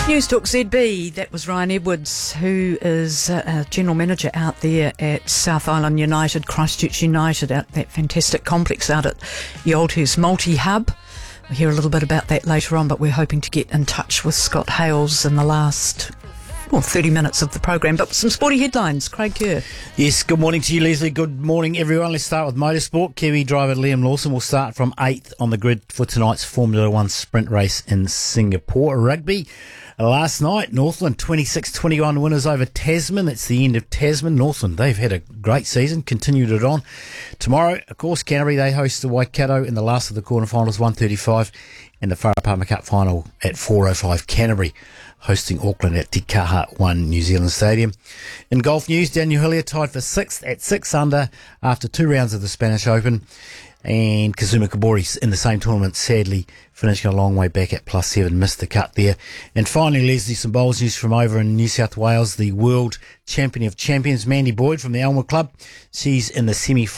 News Talk ZB, that was Ryan Edwards, who is a general manager out there at South Island United, Christchurch United, out that fantastic complex out at the Oldhurst Multi-Hub. We'll hear a little bit about that later on, but we're hoping to get in touch with Scott Hales in the last 30 minutes of the program. But some sporty headlines. Craig Kerr. Yes, good morning to you, Leslie. Good morning, everyone. Let's start with motorsport. Kiwi driver Liam Lawson will start from 8th on the grid for tonight's Formula One sprint race in Singapore. Rugby. Last night, Northland 26-21 winners over Tasman. That's the end of Tasman. Northland, they've had a great season, continued it on. Tomorrow, of course, Canterbury, they host the Waikato in the last of the quarterfinals, 1:35, and the Wharapama Cup final at 4:05. Canterbury hosting Auckland at Te Kaha 1 New Zealand Stadium. In golf news, Daniel Hillier tied for 6th at 6 under after 2 rounds of the Spanish Open. And Kazuma Kobori in the same tournament, sadly finishing a long way back at +7, missed the cut there. And finally, Leslie, some bowls news from over in New South Wales. The world champion of champions, Mandy Boyd from the Elmer Club, she's in the semi-final